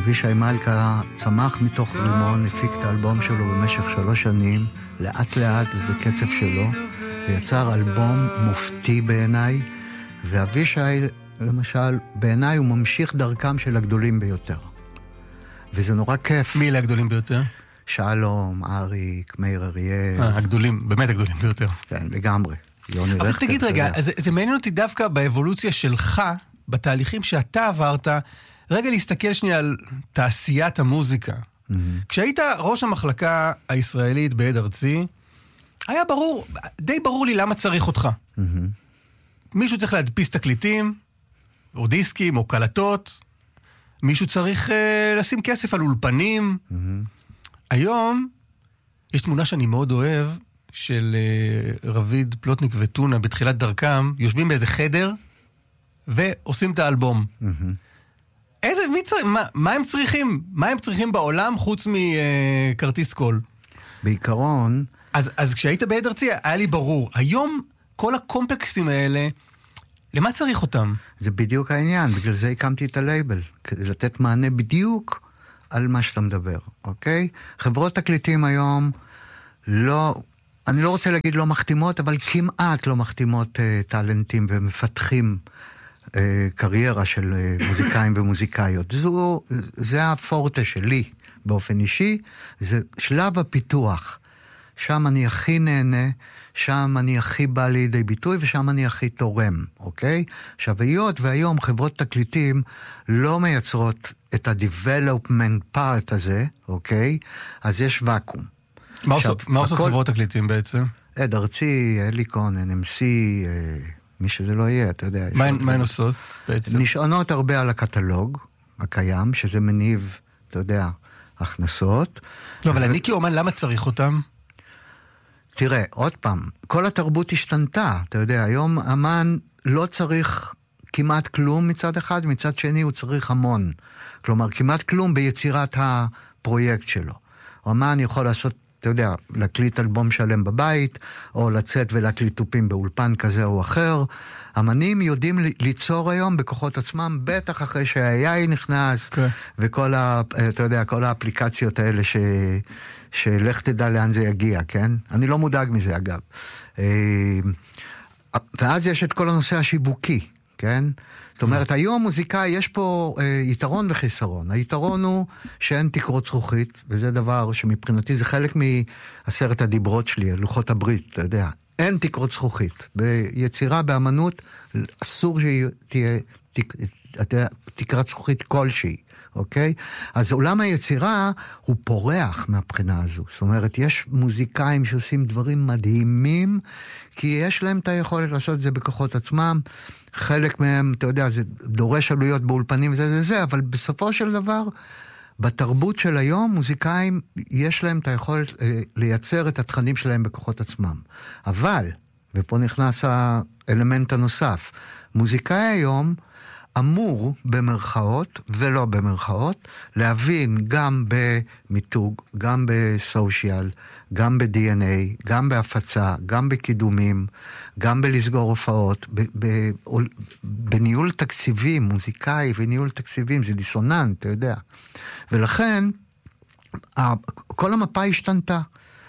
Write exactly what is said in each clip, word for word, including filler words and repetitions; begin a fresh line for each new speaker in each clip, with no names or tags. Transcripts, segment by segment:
אבישי מלכה צמח מתוך רימון, הפיק את האלבום שלו במשך שלוש שנים, לאט לאט ובקצב שלו, ויצר אלבום מופתי בעיניי, ואבישי, למשל, בעיניי הוא ממשיך דרכם של הגדולים ביותר. וזה נורא כיף.
מי אלה הגדולים ביותר?
שלום, אריק, מאיר אריאל.
אה, הגדולים, באמת הגדולים ביותר.
כן, לגמרי.
אבל תגיד רגע, זה, זה מעניין אותי דווקא באבולוציה שלך, בתהליכים שאתה עברת, רגע להסתכל שנייה על תעשיית המוזיקה. Mm-hmm. כשהיית ראש המחלקה הישראלית בעד ארצי, היה ברור, די ברור לי למה צריך אותך. Mm-hmm. מישהו צריך להדפיס תקליטים, או דיסקים, או קלטות, מישהו צריך אה, לשים כסף על אולפנים. Mm-hmm. היום, יש תמונה שאני מאוד אוהב, של אה, רביד פלוטניק וטונה בתחילת דרכם, יושבים באיזה חדר, ועושים את האלבום. Mm-hmm. איזה, מי צר... מה, מה הם צריכים? מה הם צריכים בעולם חוץ מכרטיס קול?
בעיקרון...
אז, אז כשהיית בעד ארצי, היה לי ברור. היום, כל הקומפלקסים האלה, למה צריך אותם? זה
בדיוק העניין, בגלל זה הקמתי את הלייבל. כדי לתת מענה בדיוק על מה שאתה מדבר, אוקיי? חברות תקליטים היום לא... אני לא רוצה להגיד לא מחתימות, אבל כמעט לא מחתימות אה, טלנטים ומפתחים קריירה של מוזיקאים ומוזיקאיות. זו, זה הפורטה שלי באופן אישי, זה שלב הפיתוח. שם אני הכי נהנה, שם אני הכי בא לידי ביטוי, ושם אני הכי תורם, אוקיי? עכשיו, היות והיום חברות תקליטים לא מייצרות את ה-development part הזה, אוקיי? אז יש ואקום.
מה עושות חברות תקליטים בעצם?
עד ארצי, אלי קונן, אם סי... מי שזה לא יהיה, אתה יודע.
מה הן עושות בעצם?
נשענות הרבה על הקטלוג הקיים, שזה מניב, אתה יודע, הכנסות.
לא, אבל אני כאומן, למה צריך אותם?
תראה, עוד פעם, כל התרבות השתנתה, אתה יודע, היום אמן לא צריך כמעט כלום מצד אחד, מצד שני הוא צריך המון. כלומר, כמעט כלום ביצירת הפרויקט שלו. אמן יכול לעשות, אתה יודע, להקליט אלבום שלם בבית, או לצאת ולהקליט טופים באולפן כזה או אחר. אמנים יודעים ליצור היום בכוחות עצמם, בטח אחרי שהיי נכנס, okay. וכל ה, אתה יודע, כל האפליקציות האלה ש, שלך תדע לאן זה יגיע, כן? אני לא מודאג מזה, אגב. ואז יש את כל הנושא השיווקי, כן? זאת אומרת, היום מוזיקאי, יש פה אה, יתרון וחיסרון. היתרון הוא שאין תקרות זכוכית, וזה דבר שמבחינתי זה חלק מעשרת הדיברות שלי, לוחות הברית, אתה יודע. אין תקרות זכוכית. ביצירה, באמנות, אסור שתהיה תק, תקרת זכוכית כלשהי, אוקיי? אז עולם היצירה הוא פורח מהבחינה הזו. זאת אומרת, יש מוזיקאים שעושים דברים מדהימים, כי יש להם את היכולת לעשות את זה בכוחות עצמם. חלק מהם, אתה יודע, זה דורש עלויות באולפנים וזה זה זה, אבל בסופו של דבר, בתרבות של היום, מוזיקאים, יש להם את היכולת לייצר את התכנים שלהם בכוחות עצמם. אבל, ופה נכנס האלמנט הנוסף, מוזיקאי היום אמור במרכאות ולא במרכאות, להבין גם במיתוג, גם בסושיאל, גם ב-די אן איי, גם בהפצה, גם בקידומים, גם בלסגור הופעות, ב- ב- בניהול תקציבים, מוזיקאי וניהול תקציבים, זה דיסוננט, אתה יודע. ולכן, כל המפה השתנתה.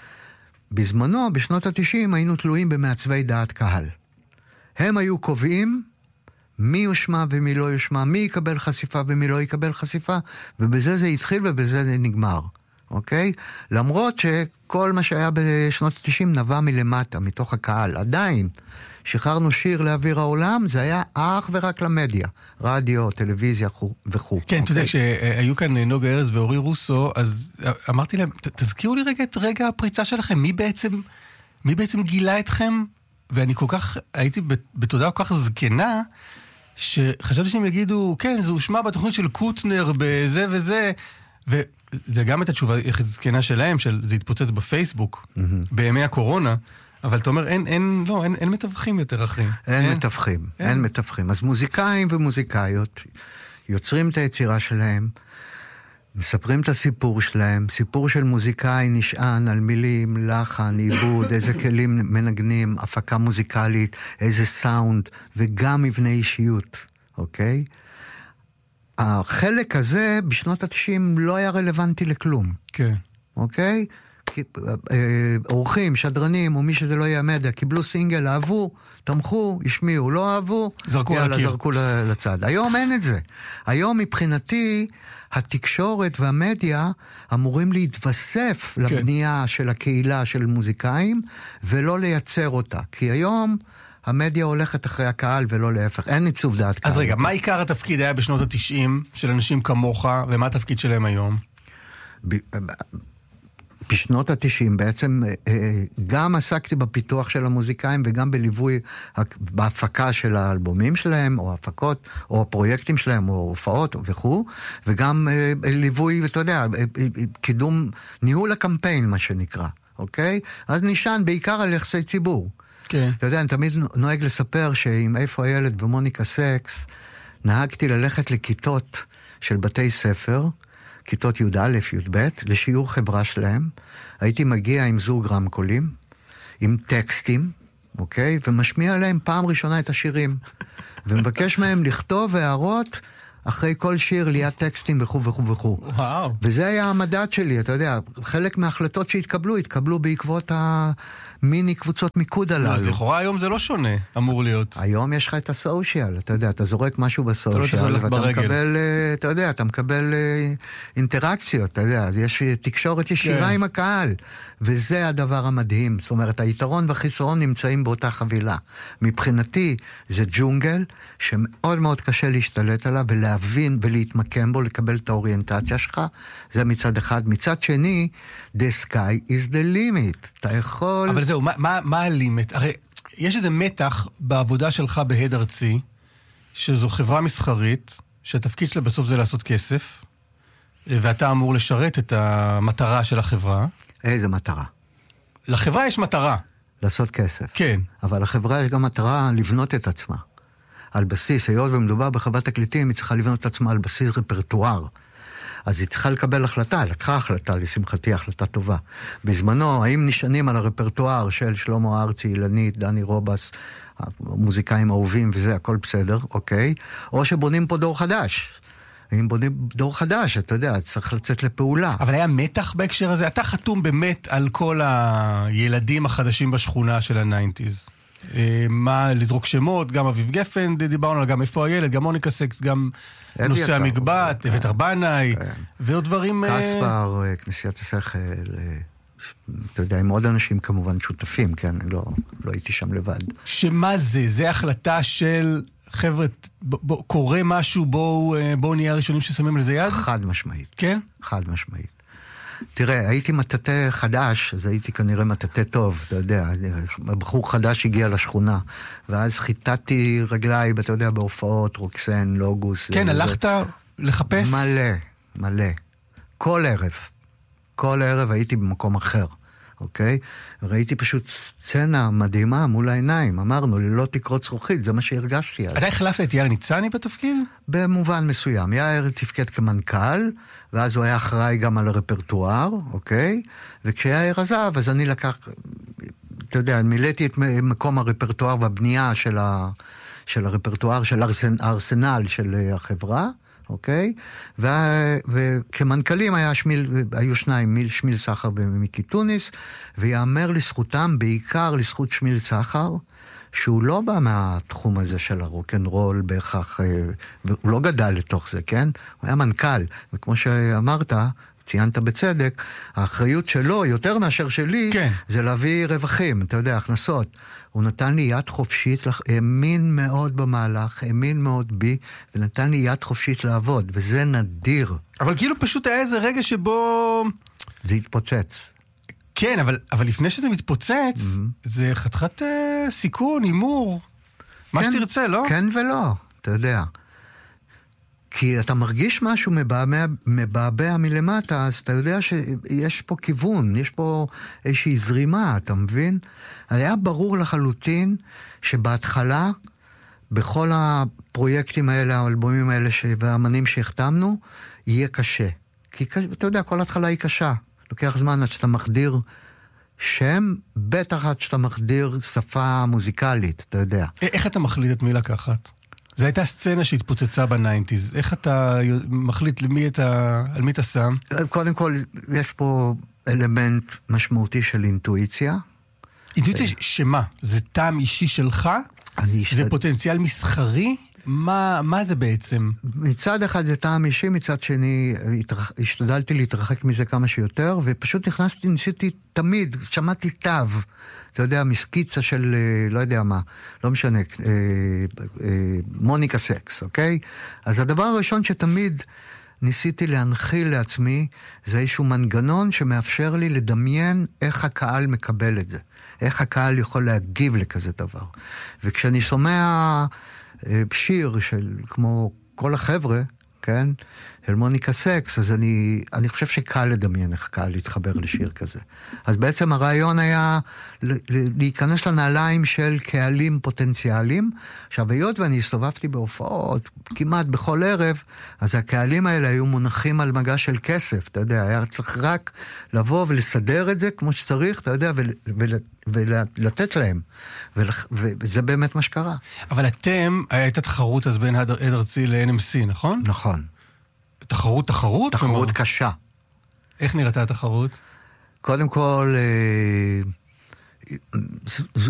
בזמנו, בשנות ה-תשעים, היינו תלויים במעצבי דעת קהל. הם היו קובעים מי יושמע ומי לא יושמע, מי יקבל חשיפה ומי לא יקבל חשיפה, ובזה זה התחיל ובזה זה נגמר, אוקיי? למרות שכל מה שהיה בשנות ה-תשעים נבע מלמטה, מתוך הקהל. עדיין, שחררנו שיר לאוויר העולם, זה היה אך ורק למדיה, רדיו, טלוויזיה וכו'.
כן, אתה יודע, כשהיו כאן נוגה ארז ואורי רוסו, אז אמרתי להם, תזכירו לי רגע את רגע הפריצה שלכם, מי בעצם, מי בעצם גילה אתכם? ואני כל כך, הייתי בתודעה כל כך זקנה, שחשבתי שהם יגידו, כן, זה הושמע בתוכנית של קוטנר בזה וזה, וזה גם את התשובה איך זקנה שלהם, של זה התפוצץ בפייסבוק, בימי הקורונה, אבל אתה אומר, אין, אין, לא, אין, אין מתווכים יותר אחרים.
אין, אין מתווכים, אין. אין מתווכים. אז מוזיקאים ומוזיקאיות יוצרים את היצירה שלהם, מספרים את הסיפור שלהם, סיפור של מוזיקאי נשען על מילים, לחן, עיבוד, איזה כלים מנגנים, הפקה מוזיקלית, איזה סאונד, וגם מבנה אישיות, אוקיי? החלק הזה בשנות ה-תשעים לא היה רלוונטי לכלום.
כן.
אוקיי? אורחים, שדרנים, או מי שזה לא יהיה מדיה, קיבלו סינגל, אהבו, תמכו, השמיעו, לא אהבו,
זרקו
יאללה,
לקיר.
זרקו לצד. היום אין את זה. היום מבחינתי, התקשורת והמדיה אמורים להתווסף
כן.
לבנייה של הקהילה של מוזיקאים, ולא לייצר אותה. כי היום המדיה הולכת אחרי הקהל ולא להפך. אין עיצוב דעת קהל.
אז רגע, מה עיקר התפקיד היה בשנות ה-תשעים של אנשים כמוך, ומה התפקיד שלהם היום?
ב... בשנות ה-תשעים בעצם גם עסקתי בפיתוח של המוזיקאים וגם בליווי, בהפקה של האלבומים שלהם, או הפקות, או הפרויקטים שלהם, או הופעות וכו', וגם ליווי, אתה יודע, קידום, ניהול הקמפיין, מה שנקרא, אוקיי? אז נשען בעיקר על יחסי ציבור.
כן.
אתה יודע, אני תמיד נוהג לספר שעם איפה הילד ומוניקה סקס, נהגתי ללכת לכיתות של בתי ספר, כיתות י' א', י' ב', לשיעור חברה שלהם. הייתי מגיע עם זוג רמקולים, עם טקסטים, אוקיי? ומשמיע להם פעם ראשונה את השירים. ומבקש מהם לכתוב הערות אחרי כל שיר ליד טקסטים וכו' וכו' וכו'.
וואו.
וזה היה המדד שלי, אתה יודע, חלק מההחלטות שהתקבלו, התקבלו בעקבות המיני קבוצות מיקוד הללו.
אז לכאורה היום זה לא שונה, אמור להיות.
היום יש לך את הסושיאל, אתה יודע, אתה זורק משהו בסושיאל,
ואתה
מקבל, אתה יודע, אתה מקבל אינטראקציות, אתה יודע, יש תקשורת ישירה עם הקהל, וזה הדבר המדהים. זאת אומרת, היתרון והחיסרון נמצאים באותה חבילה. מבחינתי זה ג'ונגל, שמאוד מאוד קשה להשתלט עליו, ולהבין ולהתמקם בו, לקבל את האוריינטציה שלך, זה מצד אחד. מצד שני, the sky is the limit. אתה יכול...
אבל זהו, מה, מה, מה הלימט? הרי יש איזה מתח בעבודה שלך בהד ארצי, שזו חברה מסחרית, שהתפקיד שלה בסוף זה לעשות כסף, ואתה אמור לשרת את המטרה של החברה.
איזה מטרה?
לחברה יש מטרה.
לעשות כסף.
כן.
אבל לחברה יש גם מטרה לבנות את עצמה. על בסיס, היות ומדובר בחברת תקליטים, היא צריכה לבנות את עצמה על בסיס רפרטואר. אז היא צריכה לקבל החלטה, לקחה החלטה, לשמחתי, החלטה טובה. בזמנו, האם נשענים על הרפרטואר של שלמה ארצי, אילנית, דני רובס, מוזיקאים אהובים וזה, הכל בסדר, אוקיי? או שבונים פה דור חדש. אם בונים דור חדש, אתה יודע, צריך לצאת לפעולה.
אבל היה מתח בהקשר הזה? אתה חתום באמת על כל הילדים החדשים בשכונה של הניינטיז. מה, לזרוק שמות, גם אביב גפן, דיברנו על גם איפה הילד, גם מוניקה סקס, גם נושא המקבט, אביתר בנאי, ועוד דברים...
קספר, כנסיית השכל, אתה יודע, עם עוד אנשים כמובן שותפים, כן, לא הייתי שם לבד.
שמה זה? זה החלטה של... חבר'ה, קורה משהו, בואו נהיה הראשונים ששמים לזה יד?
חד משמעית.
כן?
חד משמעית. תראה, הייתי מטאטה חדש, אז הייתי כנראה מטאטה טוב, אתה יודע, בחור חדש הגיע לשכונה, ואז חיטטתי רגליי, אתה יודע, בהופעות, רוקסן, לוגוס.
כן, הלכת לחפש?
מלא, מלא. כל ערב. כל ערב הייתי במקום אחר. אוקיי? ראיתי פשוט סצנה מדהימה מול העיניים. אמרנו, ללא תקרות זכוכית, זה מה שהרגשתי אז.
אתה החלפת את יאיר ניצני בתפקיד?
במובן מסוים. יאיר תפקד כמנכ"ל, ואז הוא היה אחראי גם על הרפרטואר, אוקיי? וכשיאיר עזב, אז אני לקח, אתה יודע, מילאתי את מקום הרפרטואר והבנייה של, ה, של הרפרטואר, של הארסנל של החברה, אוקיי? ו... וכמנכ"לים היה שמיל... היו שניים, מיל שמיל סחר ומיקי טוניס, ויאמר לזכותם, בעיקר לזכות שמיל סחר, שהוא לא בא מהתחום הזה של הרוק'נ'רול בהכרח, הוא לא גדל לתוך זה, כן? הוא היה מנכ"ל, וכמו שאמרת, ציינת בצדק, האחריות שלו, יותר מאשר שלי, כן. זה להביא רווחים, אתה יודע, הכנסות. הוא נתן לי יד חופשית, האמין מאוד במהלך, האמין מאוד בי, ונתן לי יד חופשית לעבוד, וזה נדיר.
אבל כאילו פשוט היה איזה רגע שבו...
זה התפוצץ.
כן, אבל, אבל לפני שזה מתפוצץ, mm-hmm. זה חתיכת uh, סיכון, אימור, מה כן, שתרצה, לא?
כן ולא, אתה יודע. כי אתה מרגיש משהו מבעבע, מבעבע מלמטה, אז אתה יודע שיש פה כיוון, יש פה איזושהי זרימה, אתה מבין? היה ברור לחלוטין שבהתחלה, בכל הפרויקטים האלה, האלבומים האלה והאמנים שהחתמנו, יהיה קשה. כי אתה יודע, כל התחלה היא קשה. לוקח זמן עד שאתה מחדיר שם, בטח עד שאתה מחדיר שפה מוזיקלית, אתה יודע.
איך אתה מחליט את מי לקחת? זו הייתה סצנה שהתפוצצה בניינטיז. איך אתה מחליט למי אתה, על מי אתה שם?
קודם כל, יש פה אלמנט משמעותי של אינטואיציה.
אינטואיציה שמה? זה טעם אישי שלך? זה פוטנציאל מסחרי? מה, מה זה בעצם?
מצד אחד זה טעם אישי, מצד שני השתדלתי להתרחק מזה כמה שיותר, ופשוט נכנסתי, ניסיתי תמיד, שמעתי תו, אתה יודע, מסקיצה של, לא יודע מה, לא משנה, מוניקה סקס, אוקיי? אז הדבר הראשון שתמיד ניסיתי להנחיל לעצמי, זה איזשהו מנגנון שמאפשר לי לדמיין איך הקהל מקבל את זה, איך הקהל יכול להגיב לכזה דבר. וכשאני שומע שיר של כמו כל החבר'ה, כן? של מוניקה סקס, אז אני, אני חושב שקל לדמיין איך קל להתחבר לשיר כזה. אז בעצם הרעיון היה להיכנס לנעליים של קהלים פוטנציאליים. עכשיו, היות ואני הסתובבתי בהופעות כמעט בכל ערב, אז הקהלים האלה היו מונחים על מגע של כסף, אתה יודע, היה צריך רק לבוא ולסדר את זה כמו שצריך, אתה יודע, ולתת להם. וזה באמת מה שקרה.
אבל אתם, הייתה תחרות אז בין עד ארצי ל-אן אם סי, נכון?
נכון.
תחרות, תחרות?
תחרות קשה.
איך נראתה התחרות?
קודם כל,